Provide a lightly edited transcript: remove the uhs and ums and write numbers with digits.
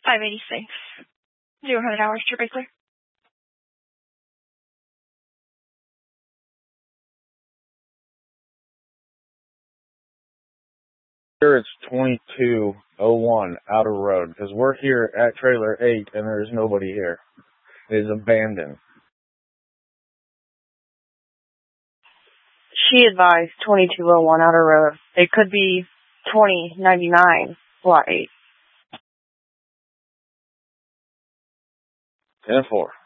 586. 0 hours, trip clear. Here it's 2201 Outer Road, because we're here at Trailer 8 and there's nobody here. It is abandoned. She advised 2201 Outer Road. It could be 2099 Lot 8. 10-4.